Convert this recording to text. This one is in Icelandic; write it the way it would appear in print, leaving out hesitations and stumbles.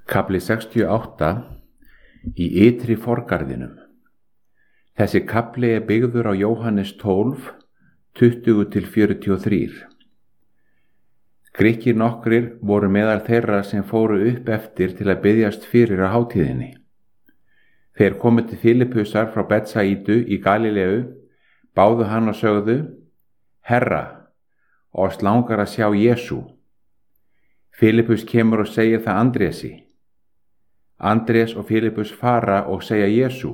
Kafli 68 í ytri forgarðinum. Þessi kafli byggður á Jóhannes 12, 20-43. Grikkir nokkrir voru meðal þeirra sem fóru upp eftir til að biðjast fyrir á hátíðinni. Þeir komu til Filippusar frá Betsaídu í Galileu, báðu hann og sögðu: Herra, oss langar að sjá Jesú. Filippus kemur og segir það Andrési. Andrés og Filippus fara og segja Jesú.